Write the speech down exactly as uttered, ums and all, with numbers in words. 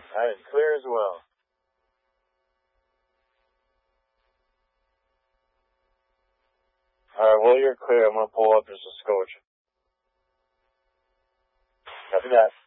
That is clear as well. Alright, well, you're clear. I'm going to pull up just a scotch. Copy that.